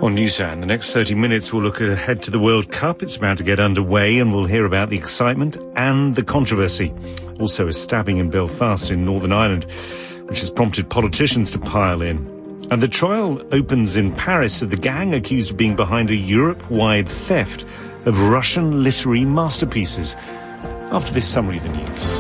On Newshour, in the next 30 minutes, we'll look ahead to the World Cup. It's about to get underway, and we'll hear about the excitement and the controversy. Also, a stabbing in Belfast in Northern Ireland, which has prompted politicians to pile in. And the trial opens in Paris of the gang accused of being behind a Europe-wide theft of Russian literary masterpieces. After this summary of the news.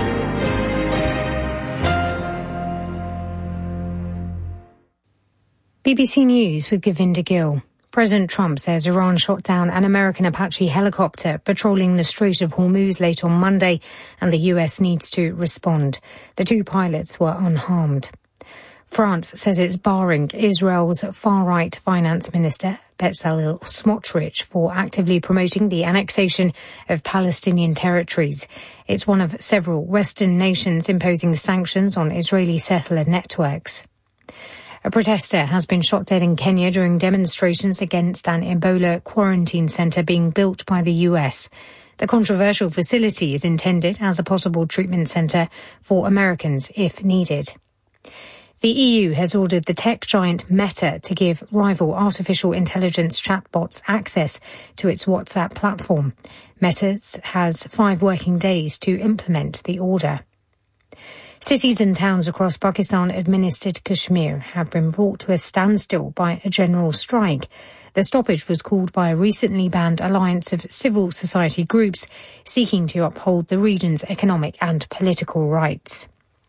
BBC News with Govinda Gill. President Trump says Iran shot down an American Apache helicopter patrolling the Strait of Hormuz late on Monday, and the US needs to respond. The two pilots were unharmed. France says it's barring Israel's far-right finance minister, Bezalel Smotrich, for actively promoting the annexation of Palestinian territories. It's one of several Western nations imposing sanctions on Israeli settler networks. A protester has been shot dead in Kenya during demonstrations against an Ebola quarantine centre being built by the US. The controversial facility is intended as a possible treatment centre for Americans if needed. The EU has ordered the tech giant Meta to give rival artificial intelligence chatbots access to its WhatsApp platform. Meta has 5 working days to implement the order. Cities and towns across Pakistan-administered Kashmir have been brought to a standstill by a general strike. The stoppage was called by a recently banned alliance of civil society groups seeking to uphold the region's economic and political rights.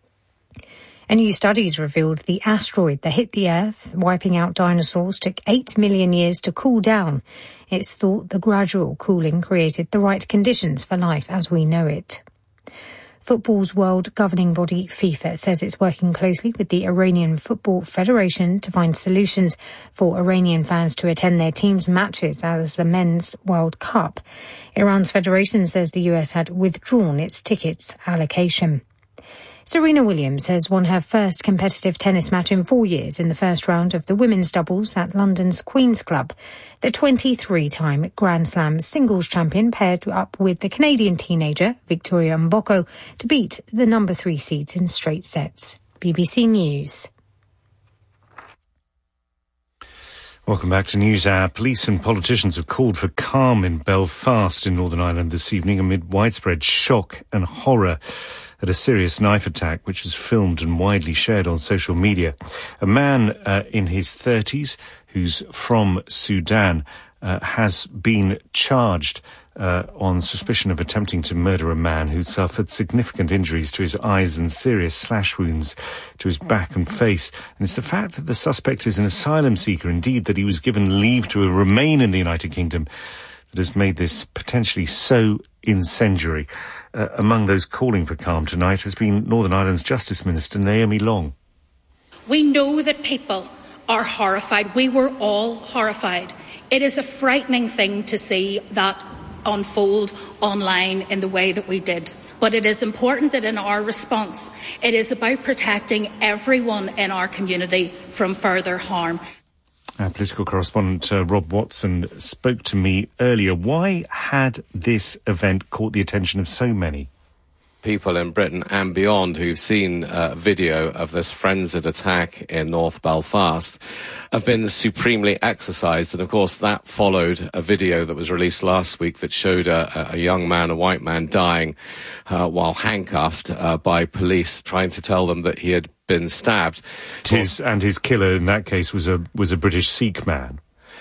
A new study's revealed the asteroid that hit the Earth, wiping out dinosaurs, took 8 million years to cool down. It's thought the gradual cooling created the right conditions for life as we know it. Football's world governing body, FIFA, says it's working closely with the Iranian Football Federation to find solutions for Iranian fans to attend their team's matches as the Men's World Cup. Iran's federation says the US had withdrawn its tickets allocation. Serena Williams has won her first competitive tennis match in 4 years in the first round of the women's doubles at London's Queen's Club. The 23-time Grand Slam singles champion paired up with the Canadian teenager Victoria Mboko to beat the number 3 seeds in straight sets. BBC News. Welcome back to NewsHour. Police and politicians have called for calm in Belfast in Northern Ireland this evening amid widespread shock and horror at a serious knife attack which was filmed and widely shared on social media. A man in his 30s who's from Sudan has been charged on suspicion of attempting to murder a man who suffered significant injuries to his eyes and serious slash wounds to his back and face. And it's the fact that the suspect is an asylum seeker, indeed that he was given leave to remain in the United Kingdom, that has made this potentially so incendiary. Among those calling for calm tonight has been Northern Ireland's Justice Minister Naomi Long. We know that people are horrified. We were all horrified. It is a frightening thing to see that unfold online in the way that we did. But it is important that in our response, it is about protecting everyone in our community from further harm. Our political correspondent Rob Watson spoke to me earlier. Why had this event caught the attention of so many? People in Britain and beyond who've seen video of this frenzied attack in North Belfast have been supremely exercised. And of course that followed a video that was released last week that showed a young man, a white man, dying while handcuffed by police, trying to tell them that he had been stabbed. His killer in that case was a British Sikh man.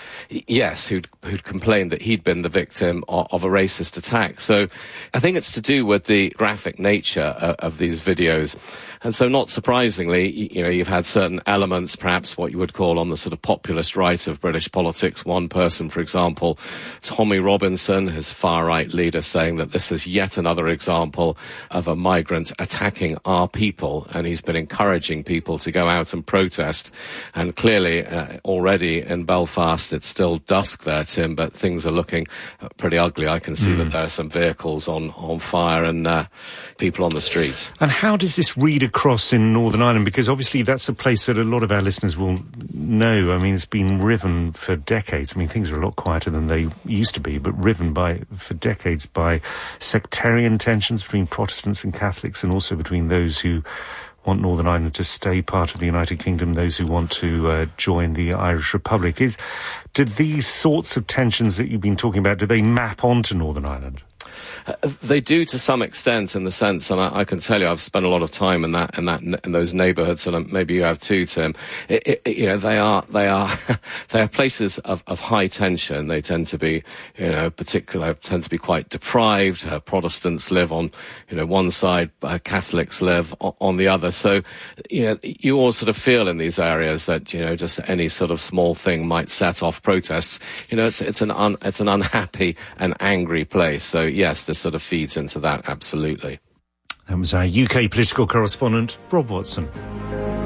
Yes, who'd complained that he'd been the victim of a racist attack. So I think it's to do with the graphic nature of these videos. And so not surprisingly, you've had certain elements, perhaps what you would call on the sort of populist right of British politics. One person, for example, Tommy Robinson, his far-right leader, saying that this is yet another example of a migrant attacking our people. And he's been encouraging people to go out and protest. And clearly, already in Belfast, it's still dusk there, Tim, but things are looking pretty ugly. I can see that there are some vehicles on fire and people on the streets. And how does this read across in Northern Ireland? Because obviously that's a place that a lot of our listeners will know. I mean, it's been riven for decades. I mean, things are a lot quieter than they used to be, but riven for decades by sectarian tensions between Protestants and Catholics, and also between those who want Northern Ireland to stay part of the United Kingdom, those who want to join the Irish Republic. Did these sorts of tensions that you've been talking about, do they map onto Northern Ireland? They do to some extent, in the sense, and I can tell you, I've spent a lot of time in those neighbourhoods, and maybe you have too, Tim. They are places of high tension. They tend to be, tend to be quite deprived. Protestants live on, one side, Catholics live on the other. So, you all sort of feel in these areas that, just any sort of small thing might set off protests. It's an unhappy and angry place. So yes, this sort of feeds into that, absolutely. That was our UK political correspondent, Rob Watson.